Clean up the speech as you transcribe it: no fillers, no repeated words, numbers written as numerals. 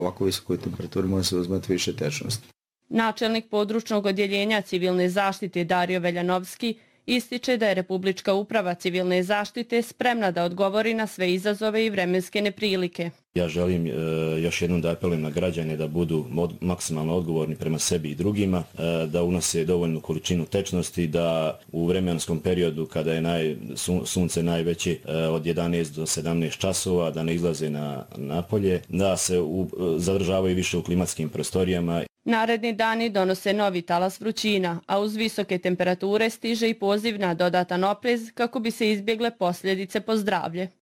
ovako visokoj temperaturi može se uzmati više tečnosti. Načelnik područnog odjeljenja civilne zaštite Dario Veljanovski ističe da je Republička uprava civilne zaštite spremna da odgovori na sve izazove i vremenske neprilike. Ja želim još jednom da apelujem na građane da budu maksimalno odgovorni prema sebi i drugima, da unose dovoljnu količinu tečnosti, da u vremenskom periodu kada je sunce najveće od 11 do 17 časova, da ne izlaze na polje, da se zadržavaju više u klimatskim prostorijama. Naredni dani donose novi talas vrućina, a uz visoke temperature stiže i poziv na dodatan oprez kako bi se izbjegle posljedice po zdravlje.